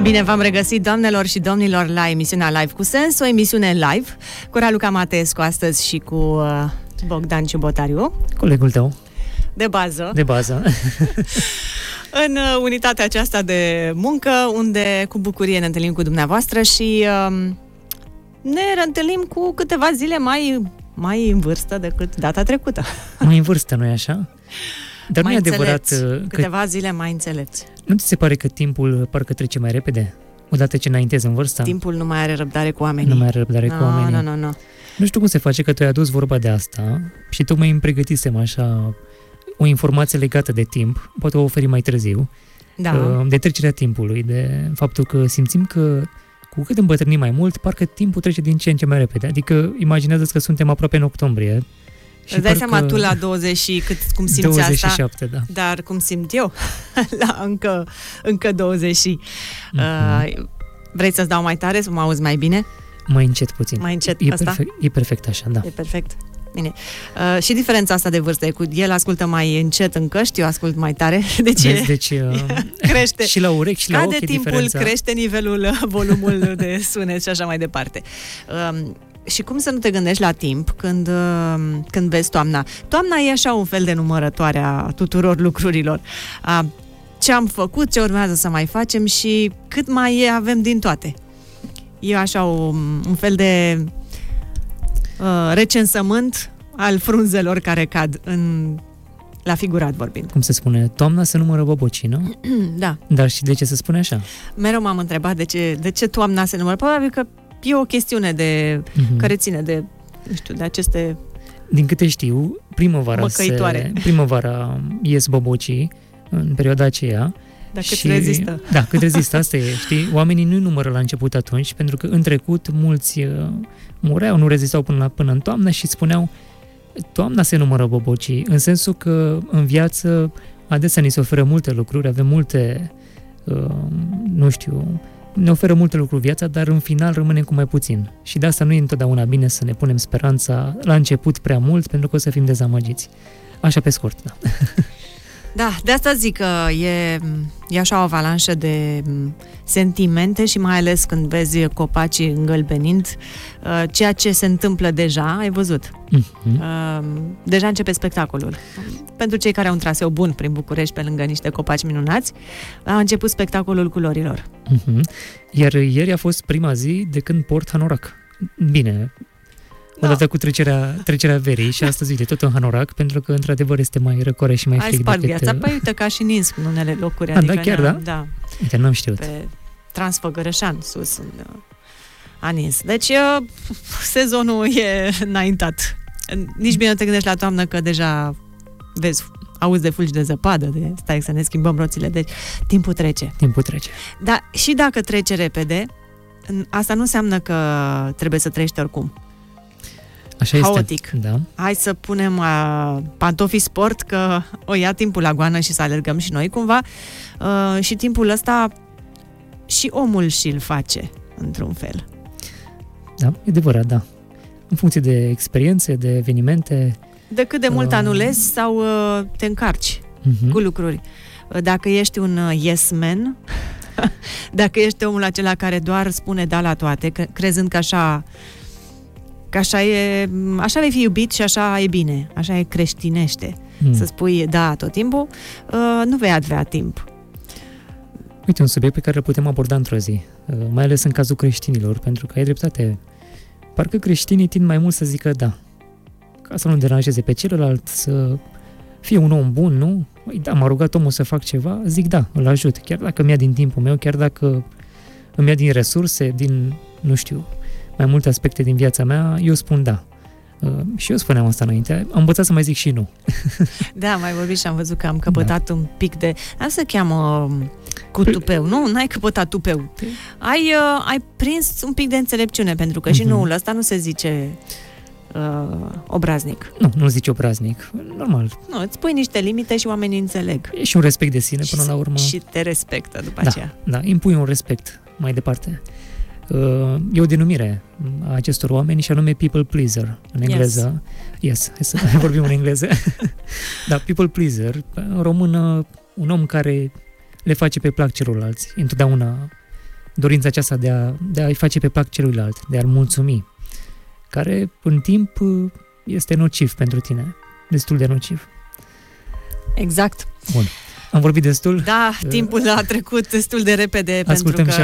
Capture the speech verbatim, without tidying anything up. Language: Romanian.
Bine v-am regăsit, doamnelor și domnilor, la emisiunea Live cu Sens, o emisiune live cu Raluca Mateescu astăzi și cu uh, Bogdan Ciubotariu. Colegul tău. De bază. De bază. În uh, unitatea aceasta de muncă, unde cu bucurie ne întâlnim cu dumneavoastră și uh, ne întâlnim cu câteva zile mai, mai în vârstă decât data trecută. Mai în vârstă, nu-i așa? Dar mai nu e adevărat că... Câteva zile mai înțelepți. Nu ți se pare că timpul parcă trece mai repede? Odată ce înaintezi în vârstă? Timpul nu mai are răbdare cu oamenii. Nu mai are răbdare no, cu oamenii. Nu, nu, nu. Nu știu cum se face că tu ai adus vorba de asta și tocmai îmi pregătisem așa o informație legată de timp, poate o oferi mai târziu, da. De trecerea timpului, de faptul că simțim că cu cât îmbătrânim mai mult, parcă timpul trece din ce în ce mai repede. Adică imaginează-ți că suntem aproape în octombrie. Și îți dai seama tu la douăzeci și cât, cum simți douăzeci și asta? șapte, da. Dar cum simt eu la încă, încă douăzeci și... Uh-huh. Uh, vrei să-ți dau mai tare, să mă auzi mai bine? Mai încet puțin. Mai încet e asta? Perfect, e perfect așa, da. E perfect. Bine. Uh, și diferența asta de vârstă, cu el ascultă mai încet în căști, eu ascult mai tare. Deci, Vezi, deci uh, crește. Și la urechi și la Cade ochi e timpul, diferența. crește nivelul, volumul de sunet și așa mai departe. Uh, Și cum să nu te gândești la timp când, când vezi toamna? Toamna e așa un fel de numărătoare a tuturor lucrurilor. A ce am făcut, ce urmează să mai facem și cât mai e, avem din toate. E așa o, un fel de uh, recensământ al frunzelor care cad în, la figurat vorbind. Cum se spune? Toamna se numără bobocii, nu? Da. Dar și de ce se spune așa? Mereu m-am întrebat de ce, de ce toamna se numără. Probabil că e o chestiune de, uh-huh. care ține de, nu știu, de aceste... Din câte știu, primăvara, se, primăvara ies bobocii în perioada aceea. Dar cât și, rezistă. Da, cât rezistă, asta e, știi? Oamenii nu numără la început atunci, pentru că în trecut mulți uh, mureau, nu rezistau până, la, până în toamnă și spuneau toamna se numără bobocii, în sensul că în viață adesea ni se oferă multe lucruri, avem multe, uh, nu știu... ne oferă multe lucruri viața, dar în final rămânem cu mai puțin. Și de asta nu e întotdeauna bine să ne punem speranța la început prea mult, pentru că o să fim dezamăgiți. Așa pe scurt, da. Da, de asta zic că e, e așa o avalanșă de sentimente și mai ales când vezi copacii îngălbenind, ceea ce se întâmplă deja, ai văzut. Uh-huh. Deja începe spectacolul. Pentru cei care au un traseu bun prin București, pe lângă niște copaci minunați, a început spectacolul culorilor. Uh-huh. Iar ieri a fost prima zi de când port hanorac. Bine, odată cu trecerea, trecerea verii și astăzi, uite, tot în hanorac, pentru că într-adevăr este mai răcoare și mai ai frig decât... viața. Păi uite, ca și nins în unele locuri. A, adică da, chiar, da? Da. Uite, n-am știut. Pe Transfăgărășan, sus, în, a nins. Deci, sezonul e înaintat. Nici bine nu te gândești la toamnă, că deja vezi, auzi de fulgi de zăpadă, de stai să ne schimbăm roțile, deci timpul trece. Timpul trece. Dar și dacă trece repede, asta nu înseamnă că trebuie să trăiești oricum. Așa haotic. Este. Da. Hai să punem uh, pantofii sport, că o ia timpul la goană și să alergăm și noi cumva. Uh, și timpul ăsta și omul și-l face, într-un fel. Da, e adevărat, da. În funcție de experiențe, de evenimente. De cât de mult uh... anulezi sau uh, te încarci uh-huh. cu lucruri. Uh, dacă ești un uh, yes man, dacă ești omul acela care doar spune da la toate, cre- crezând că așa că așa e, așa vei fi iubit și așa e bine, așa e creștinește. Mm. Să spui da tot timpul, uh, nu vei avea timp. Uite, un subiect pe care îl putem aborda într-o zi, uh, mai ales în cazul creștinilor, pentru că ai dreptate. Parcă creștinii tind mai mult să zică da, ca să nu deranjeze pe celălalt, să fie un om bun, nu? Da, m-a rugat omul să fac ceva, zic da, îl ajut, chiar dacă îmi ia din timpul meu, chiar dacă îmi ia din resurse, din, nu știu, mai multe aspecte din viața mea, eu spun da. Uh, și eu spuneam asta înainte. Am învățat să mai zic și nu. Da, mai vorbit și am văzut că am căpătat da. un pic de... Asta se cheamă cu tupeu, nu? N-ai căpătat tupeu. Ai, uh, ai prins un pic de înțelepciune, pentru că uh-huh. și noul ăsta nu se zice uh, obraznic. Nu, nu zice obraznic. Normal. Nu, îți pui niște limite și oamenii înțeleg. E și un respect de sine până și, la urmă. Și te respectă după da, aceea. Da, impui un respect mai departe. E o denumire a acestor oameni și anume people pleaser în engleză. Yes, yes hai să vorbim în engleză. Da, people pleaser, în română un om care le face pe plac celorlalți. Întotdeauna dorința aceasta de, a, de a-i face pe plac celuilalt, de a-l mulțumi, care în timp este nociv pentru tine, destul de nociv. Exact. Bun. Am vorbit destul. Da, timpul a trecut destul de repede. Ascultăm pentru că